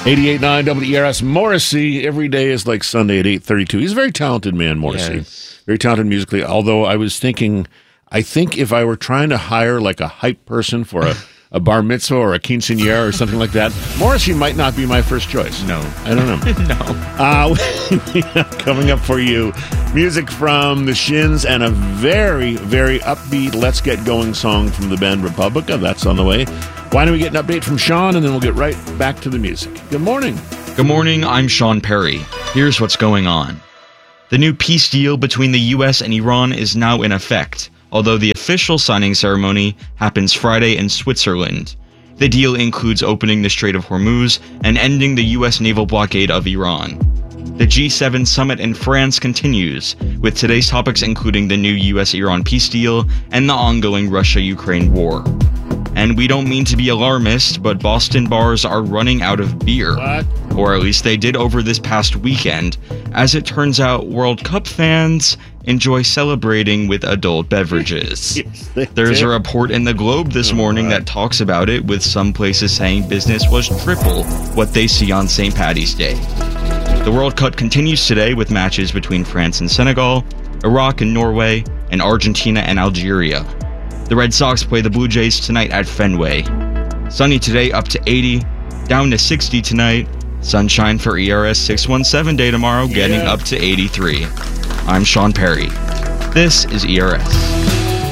88.9 WERS. Morrissey, every day is like Sunday at 8:32. He's a very talented man, Morrissey. Yes. Very talented musically, although I was thinking, I think if I were trying to hire like a hype person for a bar mitzvah or a quinceañera or something like that, Morrissey might not be my first choice. No. I don't know. No. Coming up for you, music from the Shins and a very, very upbeat Let's Get Going song from the band Republica. That's on the way. Why don't we get an update from Sean, and then we'll get right back to the music. Good morning. Good morning, I'm Sean Perry. Here's what's going on. The new peace deal between the U.S. and Iran is now in effect, although the official signing ceremony happens Friday in Switzerland. The deal includes opening the Strait of Hormuz and ending the U.S. naval blockade of Iran. The G7 summit in France continues, with today's topics including the new U.S.-Iran peace deal and the ongoing Russia-Ukraine war. And we don't mean to be alarmist, but Boston bars are running out of beer. What? Or at least they did over this past weekend. As it turns out, World Cup fans enjoy celebrating with adult beverages. Yes, they There's did. a report in the Globe this morning that talks about it, with some places saying business was triple what they see on St. Paddy's Day. The World Cup continues today with matches between France and Senegal, Iraq and Norway, and Argentina and Algeria. The Red Sox play the Blue Jays tonight at Fenway. Sunny today, up to 80, down to 60 tonight. Sunshine for ERS 617 day tomorrow, getting up to 83. I'm Sean Perry. This is ERS.